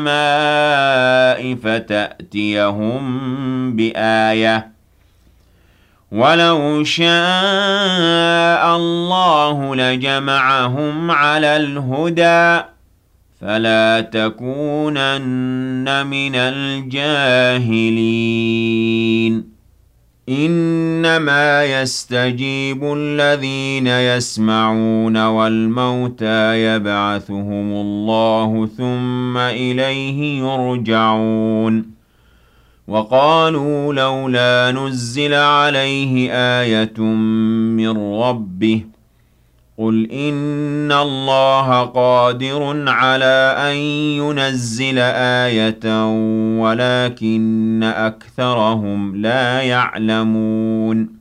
السَّمَاءِ فَتَأْتِيَهُم بِآيَةٍ وَلَوْ شَاءَ اللَّهُ لَجَمَعَهُمْ عَلَى الْهُدَىٰ فَلَا تَكُونَنَّ مِنَ الْجَاهِلِينَ إِنَّمَا يَسْتَجِيبُ الَّذِينَ يَسْمَعُونَ وَالْمَوْتَىٰ يَبْعَثُهُمُ اللَّهُ ثُمَّ إِلَيْهِ يُرْجَعُونَ وَقَالُوا لَوْلَا نُزِّلَ عَلَيْهِ آيَةٌ مِّن رَّبِّهِ قُلْ إِنَّ اللَّهَ قَادِرٌ عَلَىٰ أَن يُنَزِّلَ آيَةً وَلَٰكِنَّ أَكْثَرَهُمْ لَا يَعْلَمُونَ